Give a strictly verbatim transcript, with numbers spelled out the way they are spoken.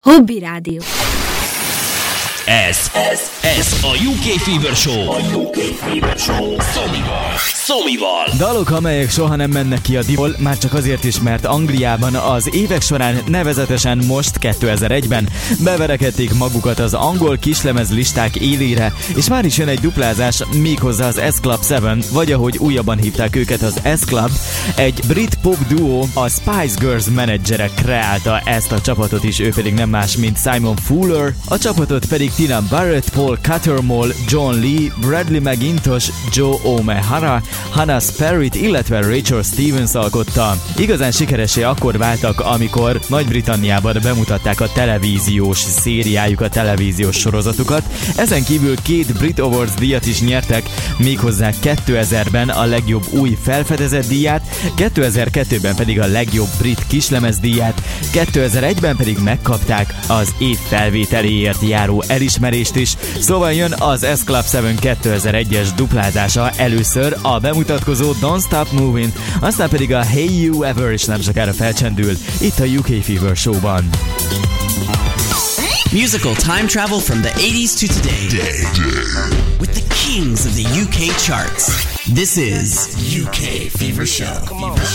Hobby Rádió. Ez, ez, ez a U K Fever Show. A U K Fever Show. Szomival. Szomival. Dalok, amelyek soha nem mennek ki a diból, már csak azért is, mert Angliában az évek során, nevezetesen most kétezer-egyben beverekedték magukat az angol kislemez listák élére, és már is jön egy duplázás, méghozzá az S-Club hét, vagy ahogy újabban hívták őket, az S-Club. Egy brit pop duó, a Spice Girls menedzsere kreálta ezt a csapatot is, ő pedig nem más, mint Simon Fuller. A csapatot pedig Tina Barrett, Paul Cattermole, John Lee, Bradley McIntosh, Joe O'Mahara, Hannah Sperrit, illetve Rachel Stevens alkotta. Igazán sikeressé akkor váltak, amikor Nagy-Britanniában bemutatták a televíziós szériájuk, a televíziós sorozatukat. Ezen kívül két Brit Awards díjat is nyertek, méghozzá kétezerben a legjobb új felfedezett díját, kétezer-kettőben pedig a legjobb brit kislemez díját, kétezer-egyben pedig megkapták az év felvételéért járó elismerést is. Szóval jön az S-Club hét kétezer-egyes duplázása, először a bemutatkozó Don't Stop Moving, aztán pedig a Hey You Ever is nem sokára felcsendül itt a U K Fever Show-ban. Musical time travel from the eighties to today. Day, day. With the kings of the U K charts. This is U K Fever Show. Come on.